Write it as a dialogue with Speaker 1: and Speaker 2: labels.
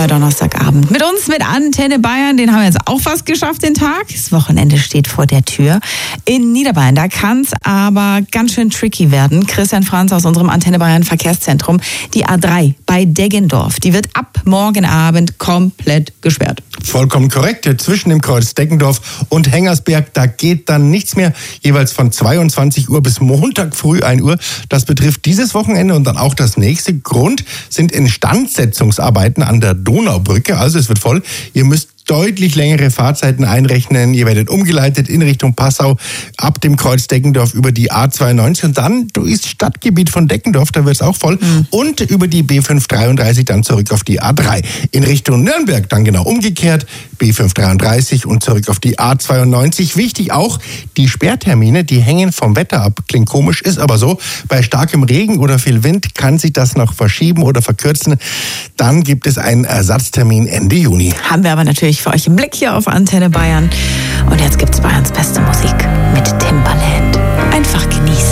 Speaker 1: Donnerstagabend. Mit uns, mit Antenne Bayern, den haben wir jetzt auch fast geschafft, den Tag. Das Wochenende steht vor der Tür. In Niederbayern, da kann es aber ganz schön tricky werden. Christian Franz aus unserem Antenne Bayern Verkehrszentrum. Die A3 bei Deggendorf, die wird ab morgen Abend komplett gesperrt.
Speaker 2: Vollkommen korrekt. Zwischen dem Kreuz Deggendorf und Hengersberg, da geht dann nichts mehr. Jeweils von 22 Uhr bis Montag früh 1 Uhr. Das betrifft dieses Wochenende und dann auch das nächste. Grund sind Instandsetzungsarbeiten an der Donaubrücke. Also es wird voll. Ihr müsst deutlich längere Fahrzeiten einrechnen. Ihr werdet umgeleitet in Richtung Passau ab dem Kreuz Deggendorf über die A92 und dann durchs Stadtgebiet von Deggendorf, da wird es auch voll. Und über die B533 dann zurück auf die A3. In Richtung Nürnberg dann genau umgekehrt, B533 und zurück auf die A92. Wichtig auch, die Sperrtermine, die hängen vom Wetter ab. Klingt komisch, ist aber so. Bei starkem Regen oder viel Wind kann sich das noch verschieben oder verkürzen. Dann gibt es einen Ersatztermin Ende Juni.
Speaker 1: Haben wir aber natürlich für euch im Blick hier auf Antenne Bayern. Und jetzt gibt's Bayerns beste Musik.